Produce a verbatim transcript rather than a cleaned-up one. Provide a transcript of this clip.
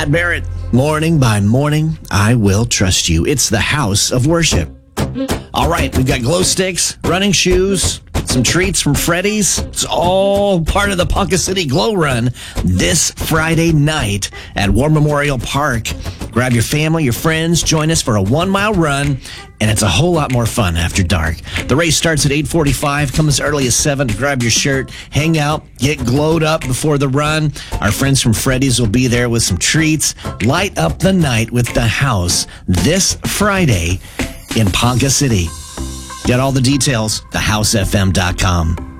Pat Barrett. Morning by morning, I will trust you. It's the house of worship. All right, we've got glow sticks, running shoes, some treats from Freddy's. It's all part of the Ponca City Glow Run this Friday night at War Memorial Park. Grab your family, your friends, join us for a one-mile run, and it's a whole lot more fun after dark. The race starts at eight forty-five. Come as early as seven to grab your shirt, hang out, get glowed up before the run. Our friends from Freddy's will be there with some treats. Light up the night with the house this Friday in Ponca City. Get all the details, the house f m dot com.